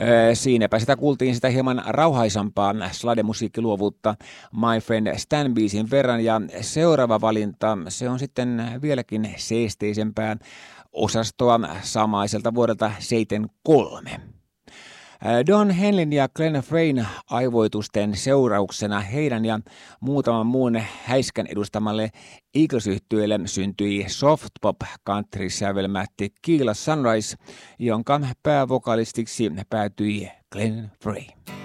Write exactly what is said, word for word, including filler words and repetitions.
Siinäpä sitä kuultiin sitä hieman rauhaisampaa slademusiikkiluovuutta My Friend Stan biisin verran, ja seuraava valinta, se on sitten vieläkin seesteisempää osastoa samaiselta vuodelta seitsemänkymmentäkolme. Don Henlin ja Glenn Freyn aivoitusten seurauksena heidän ja muutaman muun häiskän edustamalle Eagles-yhtyeelle syntyi soft pop country sävelmä Tequila Sunrise, jonka päävokalistiksi päätyi Glenn Frey.